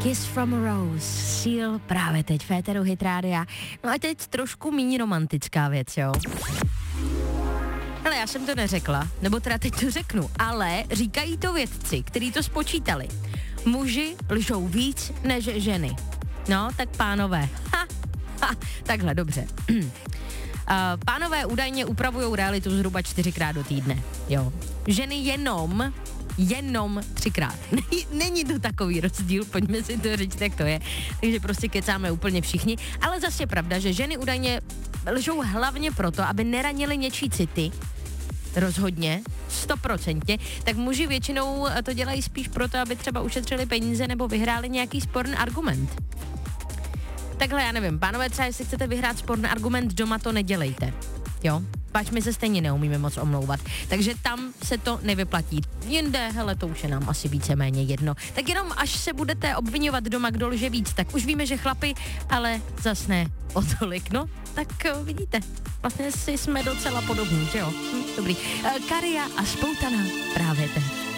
Kiss from a Rose, Seal právě teď, Féteru Hit Rádia. No a teď trošku méně romantická věc, jo. Ale já jsem to neřekla, nebo teda teď to řeknu, ale říkají to vědci, kteří to spočítali. Muži lžou víc než ženy. No, tak pánové, takhle, dobře. Pánové údajně upravují realitu zhruba 4krát do týdne, jo. Ženy jenom 3krát. Není to takový rozdíl, pojďme si to říct, jak to je. Takže prostě kecáme úplně všichni. Ale zase je pravda, že ženy údajně lžou hlavně proto, aby neranily něčí city, rozhodně, 100%, tak muži většinou to dělají spíš proto, aby třeba ušetřili peníze nebo vyhráli nějaký sporný argument. Takhle já nevím, pánové, třeba jestli chcete vyhrát sporný argument doma, to nedělejte, jo? Pač my se stejně neumíme moc omlouvat, takže tam se to nevyplatí. Jinde, hele, to už je nám asi víceméně jedno. Tak jenom až se budete obvinovat doma, kdo lže víc, tak už víme, že chlapi, ale zas ne o tolik, no. Tak vidíte, vlastně si jsme docela podobní, že jo? Dobrý. Karia a Spoutana právě teď.